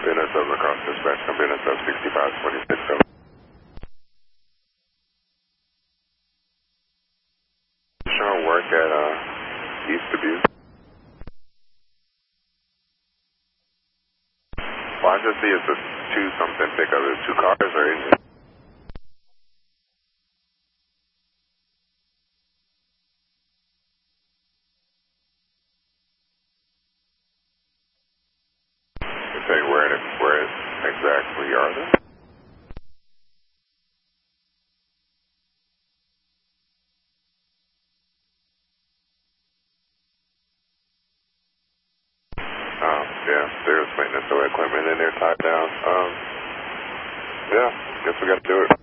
NSF across dispatch, come NSF 6526. Showing work at East Dubuque. Well, I just see it's a 2-something pickup. Is 2 cars or is it? Say where exactly are they? Yeah, there's maintenance of equipment in there tied down. Yeah, guess we got to do it.